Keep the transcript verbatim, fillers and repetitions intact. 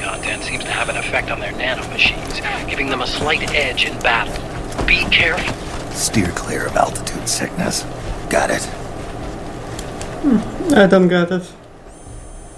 content seems to have an effect on their nanomachines, giving them a slight edge in battle. Be careful. Steer clear of altitude sickness. Got it. ادم got it.